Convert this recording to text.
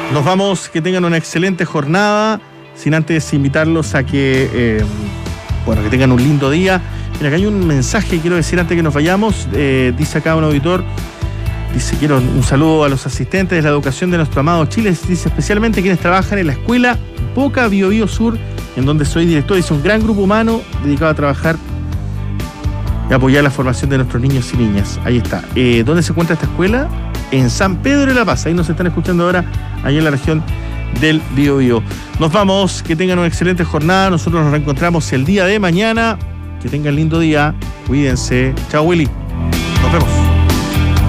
Nos vamos, que tengan una excelente jornada, sin antes invitarlos a que, que tengan un lindo día. Mira, acá hay un mensaje que quiero decir antes que nos vayamos. Dice acá un auditor, dice, quiero un saludo a los asistentes de la educación de nuestro amado Chile, dice especialmente quienes trabajan en la escuela Boca Biobío Sur, en donde soy director. Dice, un gran grupo humano dedicado a trabajar y apoyar la formación de nuestros niños y niñas. Ahí está. ¿Dónde se encuentra esta escuela? En San Pedro de la Paz. Ahí nos están escuchando ahora, ahí en la región del Biobío. Nos vamos, que tengan una excelente jornada. Nosotros nos reencontramos el día de mañana. Que tengan lindo día. Cuídense. Chao, Willy. Nos vemos.